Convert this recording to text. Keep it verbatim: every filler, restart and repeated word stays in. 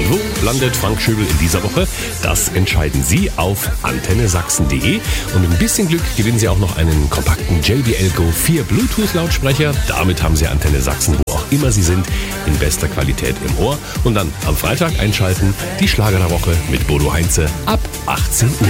Wo landet Frank Schöbel in dieser Woche? Das entscheiden Sie auf antenne sachsen punkt de und mit ein bisschen Glück gewinnen Sie auch noch einen kompakten J B L Go vier Bluetooth-Lautsprecher. Damit haben Sie Antenne Sachsen, wo auch immer Sie sind, in bester Qualität im Ohr. Und dann am Freitag einschalten, die Schlager der Woche mit Bodo Heinze ab achtzehn Uhr.